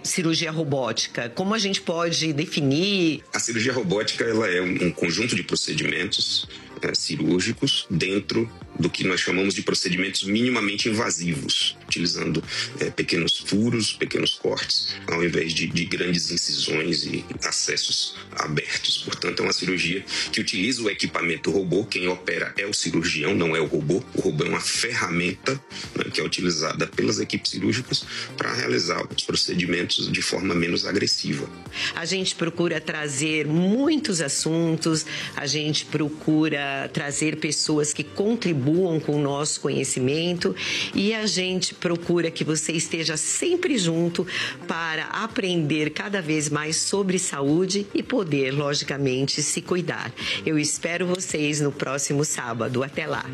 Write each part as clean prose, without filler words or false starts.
cirurgia robótica? Como a gente pode definir? A cirurgia robótica ela é um conjunto de procedimentos cirúrgicos dentro do que nós chamamos de procedimentos minimamente invasivos, utilizando pequenos furos, pequenos cortes, ao invés de grandes incisões e acessos abertos. Portanto, é uma cirurgia que utiliza o equipamento robô. Quem opera é o cirurgião, não é o robô. O robô é uma ferramenta, né, que é utilizada pelas equipes cirúrgicas para realizar os procedimentos de forma menos agressiva. A gente procura trazer muitos assuntos, a gente procura trazer pessoas que contribuam com o nosso conhecimento e a gente procura que você esteja sempre junto para aprender cada vez mais sobre saúde e poder, logicamente, se cuidar. Eu espero vocês no próximo sábado. Até lá!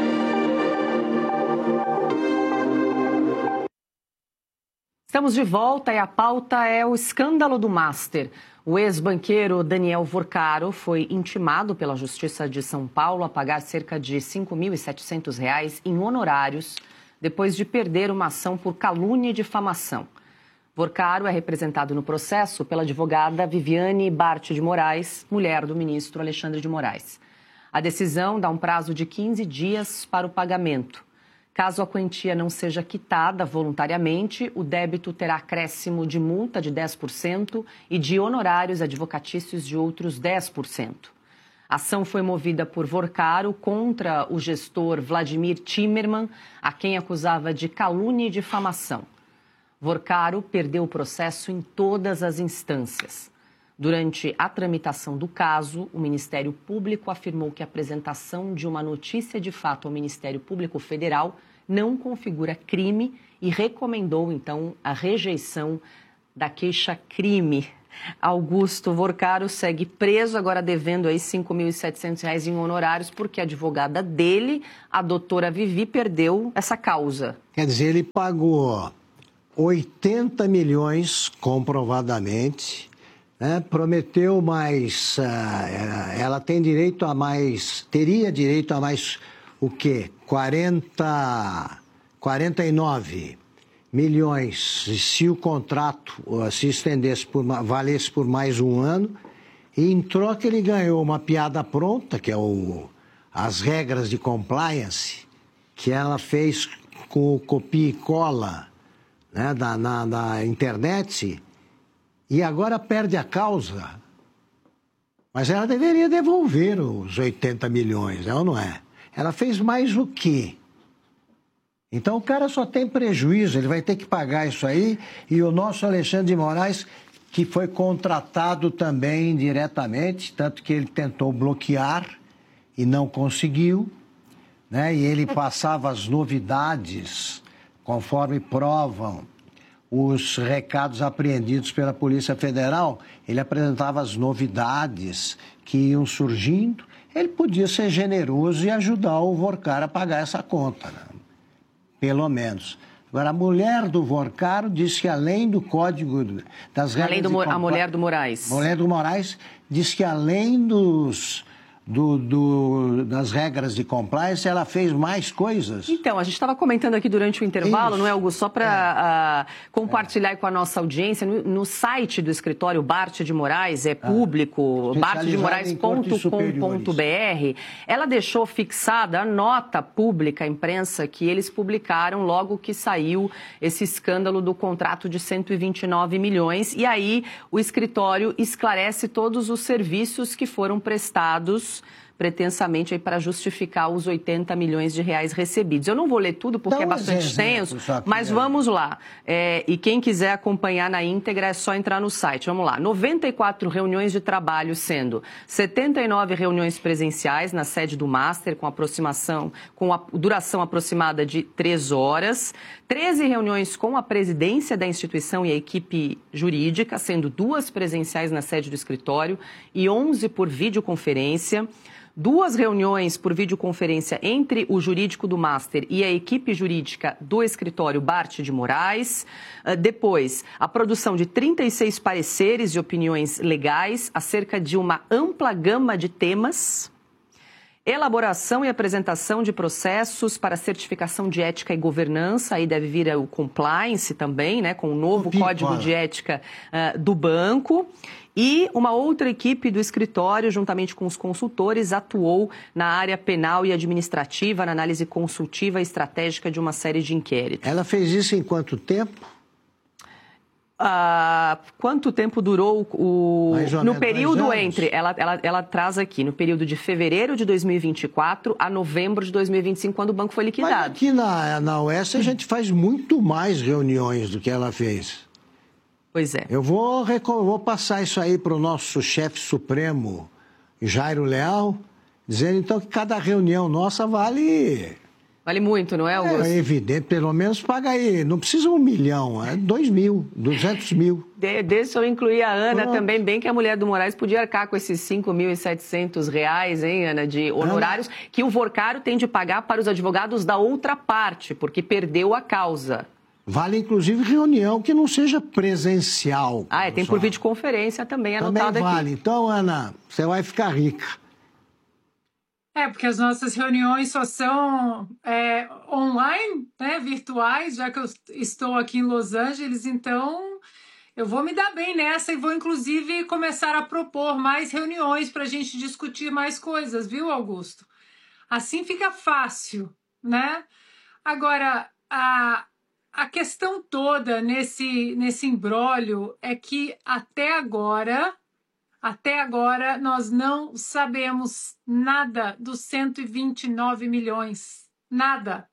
Estamos de volta e a pauta é o escândalo do Master. O ex-banqueiro Daniel Vorcaro foi intimado pela Justiça de São Paulo a pagar cerca de R$ 5.700 em honorários depois de perder uma ação por calúnia e difamação. Vorcaro é representado no processo pela advogada Viviane Bart de Moraes, mulher do ministro Alexandre de Moraes. A decisão dá um prazo de 15 dias para o pagamento. Caso a quantia não seja quitada voluntariamente, o débito terá acréscimo de multa de 10% e de honorários advocatícios de outros 10%. A ação foi movida por Vorcaro contra o gestor Vladimir Timmerman, a quem acusava de calúnia e difamação. Vorcaro perdeu o processo em todas as instâncias. Durante a tramitação do caso, o Ministério Público afirmou que a apresentação de uma notícia de fato ao Ministério Público Federal não configura crime e recomendou, então, a rejeição da queixa-crime. Augusto Vorcaro segue preso, agora devendo aí R$ 5.700 em honorários, porque a advogada dele, a doutora Vivi, perdeu essa causa. Quer dizer, ele pagou 80 milhões comprovadamente, né? Prometeu mais, ela tem direito a mais, teria direito a mais o quê? 49 milhões se o contrato se estendesse, valesse por mais um ano, e em troca ele ganhou uma piada pronta, que é as regras de compliance, que ela fez com o copia e cola, né, na internet, e agora perde a causa. Mas ela deveria devolver os 80 milhões, é ou não é? Ela fez mais o quê? Então o cara só tem prejuízo, ele vai ter que pagar isso aí, e o nosso Alexandre de Moraes, que foi contratado também diretamente, tanto que ele tentou bloquear e não conseguiu, né? E ele passava as novidades, conforme provam os recados apreendidos pela Polícia Federal, ele apresentava as novidades que iam surgindo. Ele podia ser generoso e ajudar o Vorcaro a pagar essa conta, né? Pelo menos. Agora, a mulher do Vorcaro disse que além do código das regras... A mulher do Moraes. A mulher do Moraes disse que além das regras de compliance, ela fez mais coisas. Então, a gente estava comentando aqui durante o intervalo, não é, Augusto? Só para compartilhar com a nossa audiência, no site do escritório Bart de Moraes, é público, bartdemorais.com.br, ela deixou fixada a nota pública à imprensa que eles publicaram logo que saiu esse escândalo do contrato de 129 milhões. E aí o escritório esclarece todos os serviços que foram prestados pretensamente aí para justificar os 80 milhões de reais recebidos. Eu não vou ler tudo porque é bastante extenso, mas vamos lá. E quem quiser acompanhar na íntegra é só entrar no site. Vamos lá. 94 reuniões de trabalho, sendo 79 reuniões presenciais na sede do Master, com a duração aproximada de 3 horas. 13 reuniões com a presidência da instituição e a equipe jurídica, sendo 2 presenciais na sede do escritório e 11 por videoconferência. 2 reuniões por videoconferência entre o jurídico do Master e a equipe jurídica do escritório Bart de Moraes. Depois, a produção de 36 pareceres e opiniões legais acerca de uma ampla gama de temas. elaboração e apresentação de processos para certificação de ética e governança, aí deve vir o compliance também, né, com o novo código de ética do banco. E uma outra equipe do escritório, juntamente com os consultores, atuou na área penal e administrativa, na análise consultiva e estratégica de uma série de inquéritos. Ela fez isso em quanto tempo? Quanto tempo durou no período entre... Ela traz aqui, no período de fevereiro de 2024 a novembro de 2025, quando o banco foi liquidado. Mas aqui na Oeste a gente faz muito mais reuniões do que ela fez. Pois é. Eu vou passar isso aí para o nosso chefe supremo, Jairo Leal, dizendo então que cada reunião nossa vale muito, não é, Augusto? É evidente, pelo menos paga aí, não precisa 1 milhão, é 2 mil, 200 mil. Deixa eu incluir a Ana também, bem que a mulher do Moraes podia arcar com esses R$5.700, hein, Ana, de honorários, que o Vorcaro tem de pagar para os advogados da outra parte, porque perdeu a causa. Vale, inclusive, reunião que não seja presencial. Tem por videoconferência também anotado também vale. Aqui. Então, Ana, você vai ficar rica. Porque as nossas reuniões só são online, né, virtuais, já que eu estou aqui em Los Angeles, então eu vou me dar bem nessa e vou, inclusive, começar a propor mais reuniões para a gente discutir mais coisas, viu, Augusto? Assim fica fácil, né? Agora, a questão toda nesse imbróglio é que até agora nós não sabemos nada dos 129 milhões. Nada.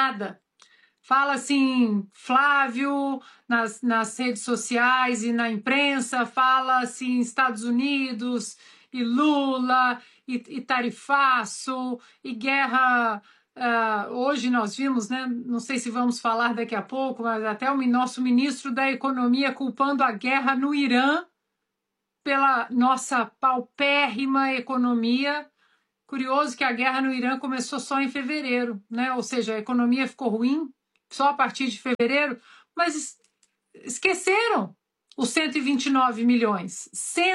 Fala assim, Flávio, nas redes sociais e na imprensa, fala assim, Estados Unidos, e Lula, e tarifaço, e guerra... hoje nós vimos, né, não sei se vamos falar daqui a pouco, mas até o nosso ministro da Economia culpando a guerra no Irã pela nossa paupérrima economia. Curioso que a guerra no Irã começou só em fevereiro, né? Ou seja, a economia ficou ruim só a partir de fevereiro, mas esqueceram os 129 milhões.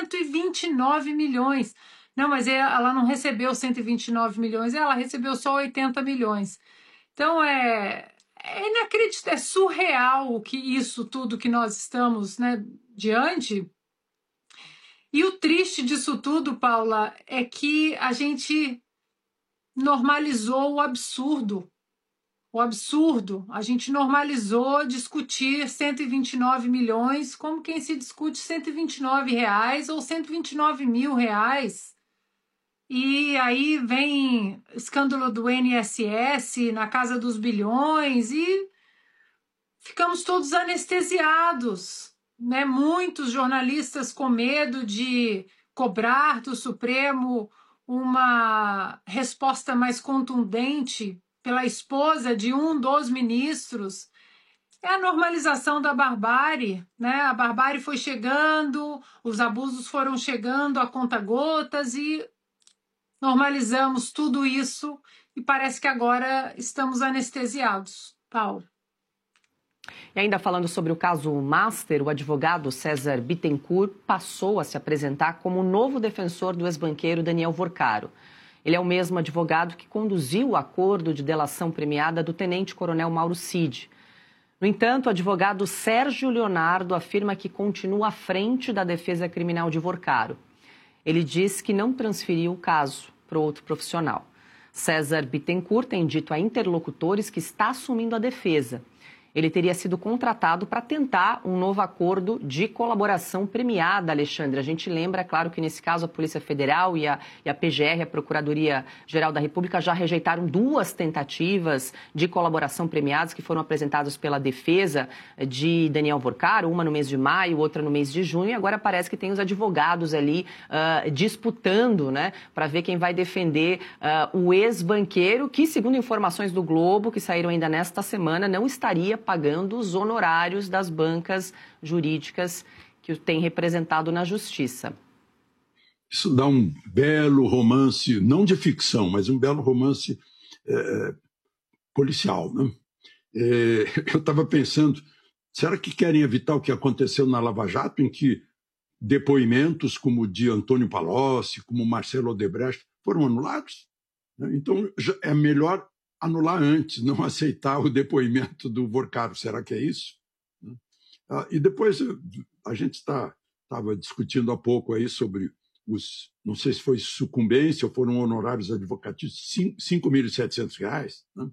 129 milhões. Não, mas ela não recebeu 129 milhões, ela recebeu só 80 milhões. Então, é inacreditável, é surreal que isso tudo que nós estamos, né, diante. E o triste disso tudo, Paula, é que a gente normalizou o absurdo. O absurdo. A gente normalizou discutir 129 milhões como quem se discute R$129 ou 129 mil reais. E aí vem escândalo do INSS na casa dos bilhões e ficamos todos anestesiados, né? Muitos jornalistas com medo de cobrar do Supremo uma resposta mais contundente pela esposa de um dos ministros. É a normalização da barbárie, né? A barbárie foi chegando, os abusos foram chegando a conta-gotas e normalizamos tudo isso e parece que agora estamos anestesiados. Paulo. E ainda falando sobre o caso Master, o advogado César Bittencourt passou a se apresentar como o novo defensor do ex-banqueiro Daniel Vorcaro. Ele é o mesmo advogado que conduziu o acordo de delação premiada do tenente-coronel Mauro Cid. No entanto, o advogado Sérgio Leonardo afirma que continua à frente da defesa criminal de Vorcaro. Ele diz que não transferiu o caso para outro profissional. César Bittencourt tem dito a interlocutores que está assumindo a defesa. Ele teria sido contratado para tentar um novo acordo de colaboração premiada, Alexandre. A gente lembra, claro, que nesse caso a Polícia Federal e a PGR, a Procuradoria-Geral da República, já rejeitaram 2 tentativas de colaboração premiadas que foram apresentadas pela defesa de Daniel Vorcaro, uma no mês de maio, outra no mês de junho, e agora parece que tem os advogados ali disputando, né, para ver quem vai defender o ex-banqueiro, que, segundo informações do Globo, que saíram ainda nesta semana, não estaria pagando os honorários das bancas jurídicas que o tem representado na Justiça. Isso dá um belo romance, não de ficção, mas um belo romance policial, né? Eu estava pensando, será que querem evitar o que aconteceu na Lava Jato, em que depoimentos como o de Antônio Palocci, como Marcelo Odebrecht, foram anulados? Então, é melhor anular antes, não aceitar o depoimento do Vorcaro. Será que é isso? E depois, a gente estava discutindo há pouco aí sobre não sei se foi sucumbência ou foram honorários advocatícios, R$ 5.700, né?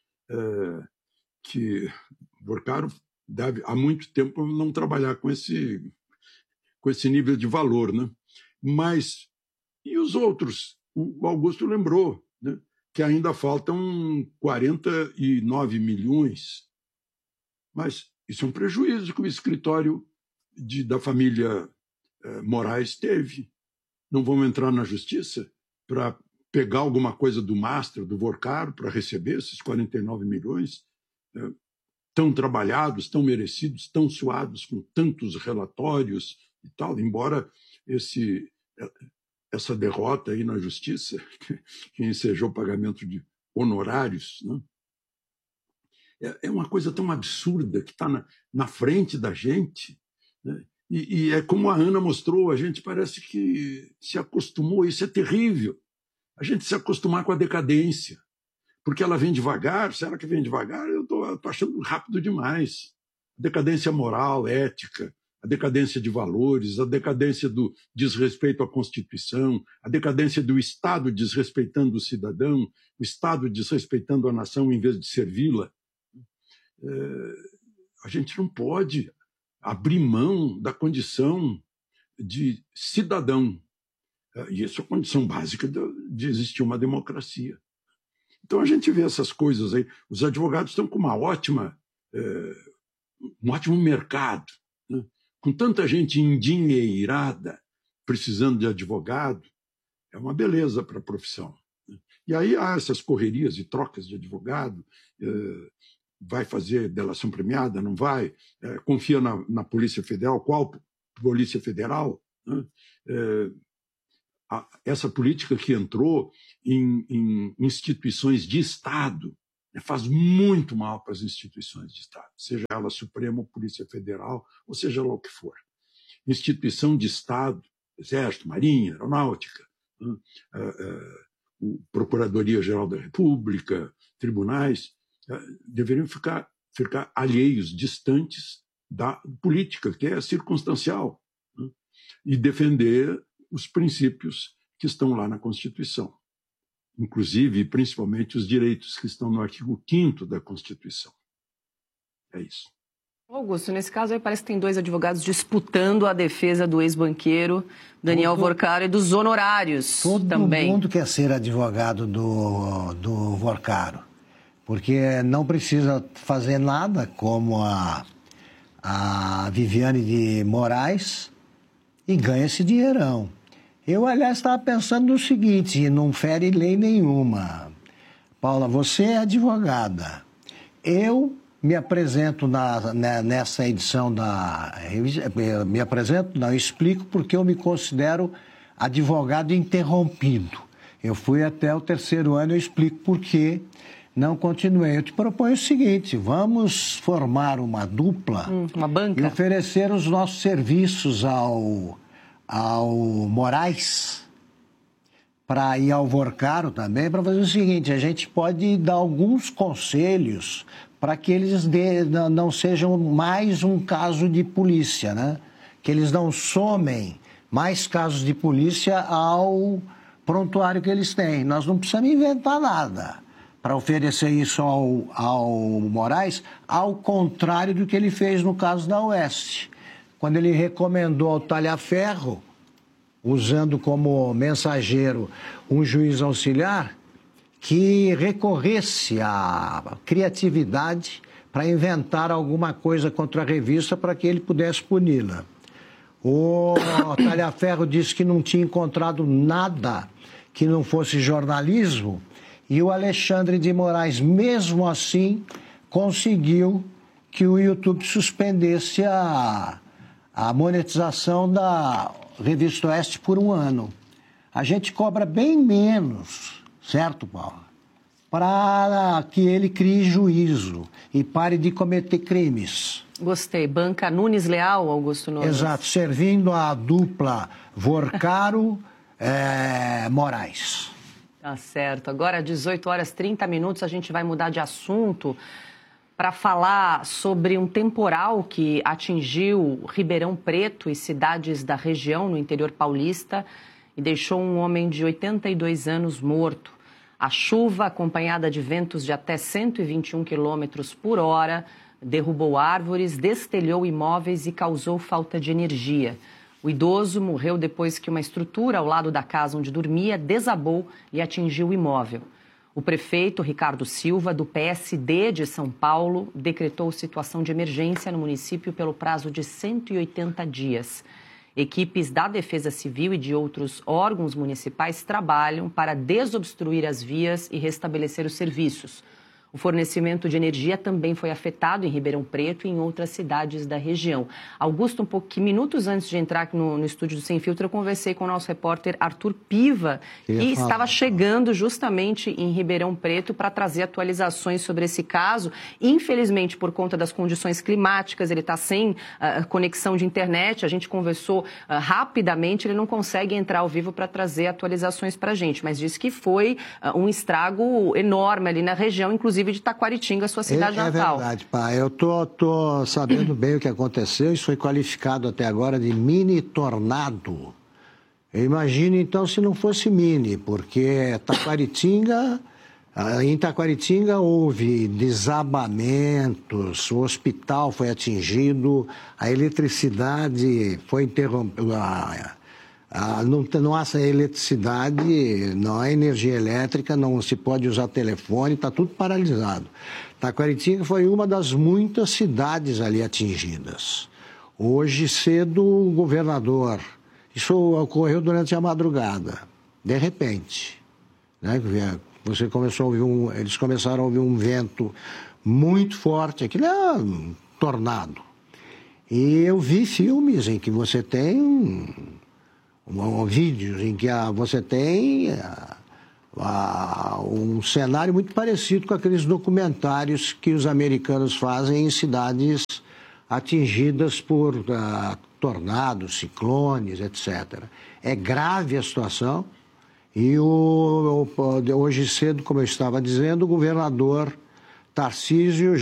Que Vorcaro deve, há muito tempo, não trabalhar com esse nível de valor, né? Mas, e os outros? O Augusto lembrou, né, que ainda faltam 49 milhões. Mas isso é um prejuízo que o escritório da família Moraes teve. Não vamos entrar na justiça para pegar alguma coisa do Master, do Vorcaro, para receber esses 49 milhões tão trabalhados, tão merecidos, tão suados, com tantos relatórios e tal, embora essa derrota aí na justiça, que ensejou o pagamento de honorários, né? É uma coisa tão absurda que está na frente da gente, né? E é como a Ana mostrou, a gente parece que se acostumou, isso é terrível, a gente se acostumar com a decadência, porque ela vem devagar. Será que vem devagar? Eu estou achando rápido demais. A decadência moral, ética, a decadência de valores, a decadência do desrespeito à Constituição, a decadência do Estado desrespeitando o cidadão, o Estado desrespeitando a nação em vez de servi-la. A gente não pode abrir mão da condição de cidadão. E isso é a condição básica de existir uma democracia. Então a gente vê essas coisas aí. Os advogados estão com um ótimo mercado, né? Com tanta gente endinheirada precisando de advogado, é uma beleza para a profissão. E aí há essas correrias e trocas de advogado. Vai fazer delação premiada, não vai? Confia na Polícia Federal. Qual Polícia Federal? Né? Essa política que entrou em instituições de Estado faz muito mal para as instituições de Estado, seja ela Suprema ou Polícia Federal, ou seja lá o que for. Instituição de Estado, Exército, Marinha, Aeronáutica, né? Procuradoria-Geral da República, tribunais, deveriam ficar alheios, distantes da política, que é circunstancial, né? E defender os princípios que estão lá na Constituição, inclusive e principalmente os direitos que estão no artigo 5º da Constituição. É isso. Augusto, nesse caso aí parece que tem dois advogados disputando a defesa do ex-banqueiro Daniel Vorcaro e dos honorários também. Todo mundo quer ser advogado do Vorcaro, porque não precisa fazer nada como a Viviane de Moraes e ganha esse dinheirão. Eu, aliás, estava pensando no seguinte, não fere lei nenhuma. Paula, você é advogada. Eu me apresento nessa edição da revista, eu explico porque eu me considero advogado interrompido. Eu fui até o 3º ano, eu explico por que não continuei. Eu te proponho o seguinte, vamos formar uma dupla, uma banca, e oferecer os nossos serviços ao Moraes, para ir ao Vorcaro também, para fazer o seguinte, a gente pode dar alguns conselhos para que eles não sejam mais um caso de polícia, né? Que eles não somem mais casos de polícia ao prontuário que eles têm. Nós não precisamos inventar nada para oferecer isso ao Moraes, ao contrário do que ele fez no caso da Oeste. Quando ele recomendou ao Talhaferro, usando como mensageiro um juiz auxiliar, que recorresse à criatividade para inventar alguma coisa contra a revista para que ele pudesse puni-la. O Talhaferro disse que não tinha encontrado nada que não fosse jornalismo, e o Alexandre de Moraes, mesmo assim, conseguiu que o YouTube suspendesse a monetização da Revista Oeste por 1 ano. A gente cobra bem menos, certo, Paulo? Para que ele crie juízo e pare de cometer crimes. Gostei. Banca Nunes Leal, Augusto Nunes. Exato, servindo a dupla Vorcaro Moraes. Tá certo. Agora, 18 horas 30 minutos, a gente vai mudar de assunto para falar sobre um temporal que atingiu Ribeirão Preto e cidades da região no interior paulista e deixou um homem de 82 anos morto. A chuva, acompanhada de ventos de até 121 quilômetros por hora, derrubou árvores, destelhou imóveis e causou falta de energia. O idoso morreu depois que uma estrutura ao lado da casa onde dormia desabou e atingiu o imóvel. O prefeito Ricardo Silva, do PSD de São Paulo, decretou situação de emergência no município pelo prazo de 180 dias. Equipes da Defesa Civil e de outros órgãos municipais trabalham para desobstruir as vias e restabelecer os serviços. O fornecimento de energia também foi afetado em Ribeirão Preto e em outras cidades da região. Augusto, minutos antes de entrar no estúdio do Sem Filtro, eu conversei com o nosso repórter Arthur Piva, que estava chegando justamente em Ribeirão Preto para trazer atualizações sobre esse caso. Infelizmente, por conta das condições climáticas, ele está sem conexão de internet. A gente conversou rapidamente, ele não consegue entrar ao vivo para trazer atualizações para a gente, mas disse que foi um estrago enorme ali na região, inclusive de Taquaritinga, sua cidade natal. É verdade, pai. Eu tô sabendo bem o que aconteceu. Isso foi qualificado até agora de mini tornado. Imagine, então, se não fosse mini, porque em Taquaritinga houve desabamentos, o hospital foi atingido, a eletricidade foi interrompida. Não há eletricidade, não há energia elétrica, não se pode usar telefone, está tudo paralisado. Taquaritinga foi uma das muitas cidades ali atingidas. Hoje cedo, o governador, isso ocorreu durante a madrugada, de repente, né? Eles começaram a ouvir um vento muito forte, aquilo é um tornado. E eu vi filmes em que você tem vídeos em que você tem um cenário muito parecido com aqueles documentários que os americanos fazem em cidades atingidas por tornados, ciclones, etc. É grave a situação e hoje cedo, como eu estava dizendo, o governador Tarcísio